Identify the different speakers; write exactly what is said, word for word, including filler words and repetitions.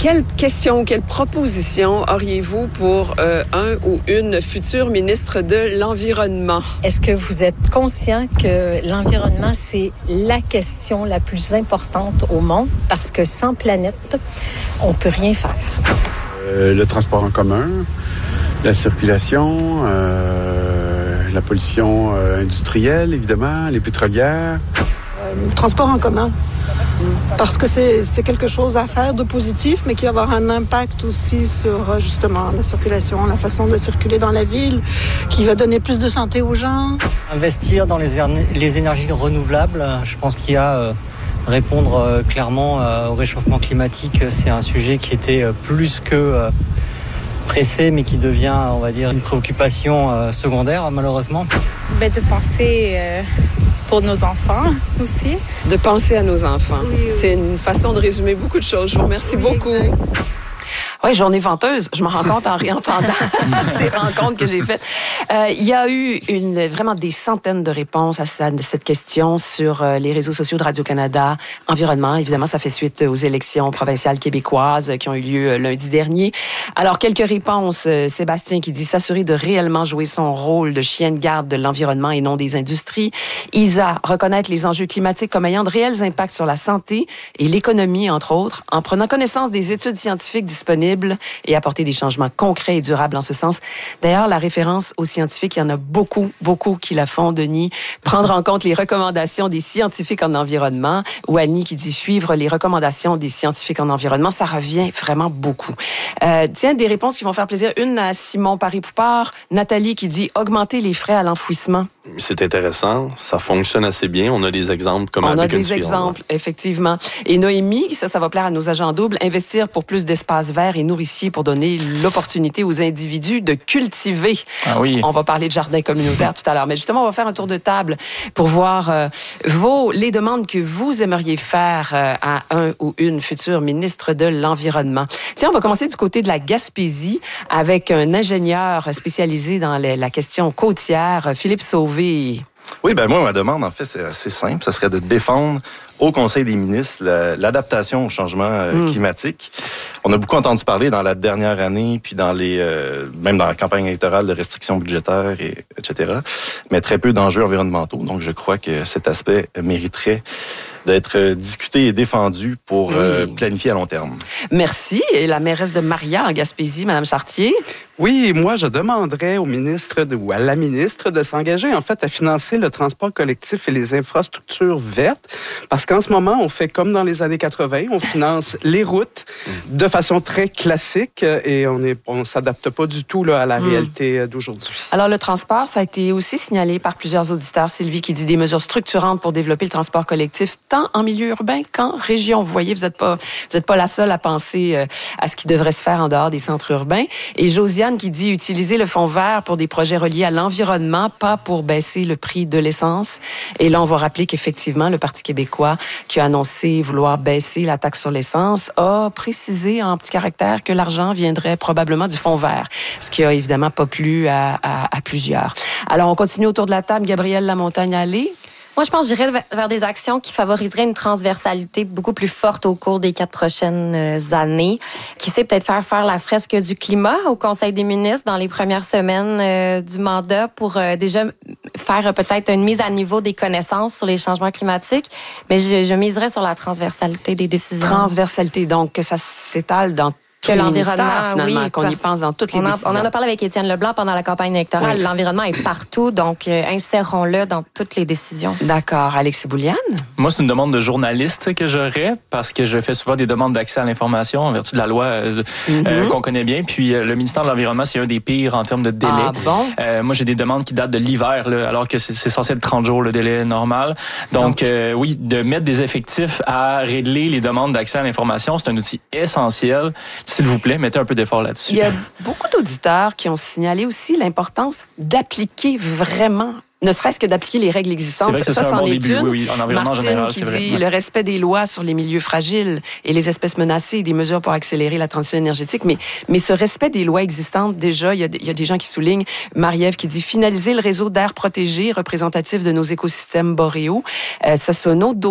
Speaker 1: Quelle question, quelle proposition auriez-vous pour euh, un ou une future ministre de l'Environnement?
Speaker 2: Est-ce que vous êtes conscient que l'environnement, c'est la question la plus importante au monde? Parce que sans planète, on peut rien faire.
Speaker 3: Euh, le transport en commun, la circulation, euh, la pollution euh, industrielle, évidemment, les pétrolières.
Speaker 4: Euh, le transport en commun. Parce que c'est, c'est quelque chose à faire de positif, mais qui va avoir un impact aussi sur justement la circulation, la façon de circuler dans la ville, qui va donner plus de santé aux gens.
Speaker 5: Investir dans les, er- les énergies renouvelables, je pense qu'il y a euh, répondre euh, clairement euh, au réchauffement climatique, c'est un sujet qui était euh, plus que euh, pressé, mais qui devient, on va dire, une préoccupation euh, secondaire, malheureusement.
Speaker 6: Ben, de penser... Euh... pour nos enfants aussi.
Speaker 1: De penser à nos enfants.
Speaker 6: Oui, oui.
Speaker 1: C'est une façon de résumer beaucoup de choses. Je vous remercie
Speaker 6: oui,
Speaker 1: beaucoup.
Speaker 6: Exact.
Speaker 1: Oui, journée venteuse. Je me rends compte en réentendant ces rencontres que j'ai faites. Euh, il y a eu une, vraiment des centaines de réponses à cette question sur les réseaux sociaux de Radio-Canada. Environnement, évidemment, ça fait suite aux élections provinciales québécoises qui ont eu lieu lundi dernier. Alors, quelques réponses. Sébastien qui dit s'assurer de réellement jouer son rôle de chien de garde de l'environnement et non des industries. Isa, reconnaître les enjeux climatiques comme ayant de réels impacts sur la santé et l'économie, entre autres, en prenant connaissance des études scientifiques disponibles et apporter des changements concrets et durables en ce sens. D'ailleurs, la référence aux scientifiques, il y en a beaucoup, beaucoup qui la font, Denis. Prendre en compte les recommandations des scientifiques en environnement, ou Annie qui dit suivre les recommandations des scientifiques en environnement, ça revient vraiment beaucoup. Euh, tiens, des réponses qui vont faire plaisir. Une à Simon Paris-Poupard, Nathalie qui dit augmenter les frais à l'enfouissement.
Speaker 7: C'est intéressant, ça fonctionne assez bien. On a des exemples comme
Speaker 1: On
Speaker 7: avec
Speaker 1: a des exemples, effectivement. Et Noémie, ça, ça va plaire à nos agents doubles, investir pour plus d'espaces verts et nourriciers pour donner l'opportunité aux individus de cultiver.
Speaker 8: Ah oui.
Speaker 1: On va parler de jardins communautaires tout à l'heure. Mais justement, on va faire un tour de table pour voir euh, vos, les demandes que vous aimeriez faire euh, à un ou une future ministre de l'Environnement. Tiens, on va commencer du côté de la Gaspésie avec un ingénieur spécialisé dans les, la question côtière, Philippe Sauvé.
Speaker 9: Oui, ben moi, ma demande, en fait, c'est assez simple. Ce serait de défendre au Conseil des ministres la, l'adaptation au changement euh, mmh. climatique. On a beaucoup entendu parler dans la dernière année, puis dans les, euh, même dans la campagne électorale de restrictions budgétaires, et, etc., mais très peu d'enjeux environnementaux. Donc, je crois que cet aspect mériterait d'être discuté et défendu pour oui. euh, planifier à long terme.
Speaker 1: Merci. Et la mairesse de Maria en Gaspésie, Mme Chartier?
Speaker 10: Oui, moi, je demanderais au ministre de, ou à la ministre de s'engager, en fait, à financer le transport collectif et les infrastructures vertes, parce qu'en ce moment, on fait comme dans les années quatre-vingt, on finance les routes de façon très classique et on est, on s'adapte pas du tout là, à la mmh. réalité d'aujourd'hui.
Speaker 1: Alors, le transport, ça a été aussi signalé par plusieurs auditeurs. Sylvie qui dit des mesures structurantes pour développer le transport collectif, tant en milieu urbain qu'en région. Vous voyez, vous n'êtes pas, vous êtes pas la seule à penser euh, à ce qui devrait se faire en dehors des centres urbains. Et Josiane qui dit utiliser le fonds vert pour des projets reliés à l'environnement, pas pour baisser le prix de l'essence. Et là, on va rappeler qu'effectivement, le Parti québécois, qui a annoncé vouloir baisser la taxe sur l'essence, a précisé en petit caractère que l'argent viendrait probablement du fonds vert, ce qui a évidemment pas plu à, à, à plusieurs. Alors, on continue autour de la table. Gabrielle Lamontagne-Allé.
Speaker 11: Moi, je pense que j'irais vers des actions qui favoriseraient une transversalité beaucoup plus forte au cours des quatre prochaines années. Qui sait peut-être faire faire la fresque du climat au Conseil des ministres dans les premières semaines euh, du mandat pour euh, déjà faire peut-être une mise à niveau des connaissances sur les changements climatiques. Mais je, je miserais sur la transversalité des décisions.
Speaker 1: Transversalité, donc que ça s'étale dans
Speaker 11: que l'environnement,
Speaker 1: finalement,
Speaker 11: oui,
Speaker 1: qu'on y pense dans toutes les
Speaker 11: on en,
Speaker 1: décisions.
Speaker 11: On en a parlé avec Étienne Leblanc pendant la campagne électorale. Oui. L'environnement est partout, donc euh, insérons-le dans toutes les décisions.
Speaker 1: D'accord. Alexis Bouliane?
Speaker 8: Moi, c'est une demande de journaliste que j'aurais parce que je fais souvent des demandes d'accès à l'information en vertu de la loi euh, mm-hmm. euh, qu'on connaît bien. Puis euh, le ministère de l'Environnement, c'est un des pires en termes de délai.
Speaker 1: Ah bon?
Speaker 8: Euh, moi, j'ai des demandes qui datent de l'hiver, là, alors que c'est, c'est censé être trente jours le délai normal. Donc, Donc euh, oui, de mettre des effectifs à régler les demandes d'accès à l'information, c'est un outil essentiel. S'il vous plaît, mettez un peu d'effort là-dessus.
Speaker 1: Il y a beaucoup d'auditeurs qui ont signalé aussi l'importance d'appliquer vraiment, ne serait-ce que d'appliquer les règles existantes.
Speaker 8: C'est vrai que
Speaker 1: ça,
Speaker 8: ça,
Speaker 1: c'en
Speaker 8: bon
Speaker 1: est
Speaker 8: début,
Speaker 1: une.
Speaker 8: oui, oui, en environnement
Speaker 1: Martine
Speaker 8: général,
Speaker 1: qui
Speaker 8: c'est vrai.
Speaker 1: dit
Speaker 8: Ouais.
Speaker 1: le respect des lois sur les milieux fragiles et les espèces menacées et des mesures pour accélérer la transition énergétique. Mais, mais ce respect des lois existantes, déjà, il y a, il y a des gens qui soulignent, Marie-Ève qui dit finaliser le réseau d'air protégé représentatif de nos écosystèmes boréaux. Euh, ce sont nos